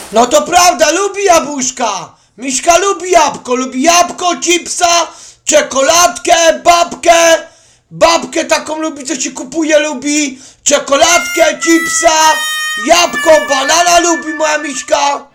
No to prawda, lubi jabłuszka. Miśka lubi jabłko, chipsa, czekoladkę, babkę taką lubi, co ci kupuje, lubi czekoladkę, chipsa, jabłko, banana lubi moja Miśka.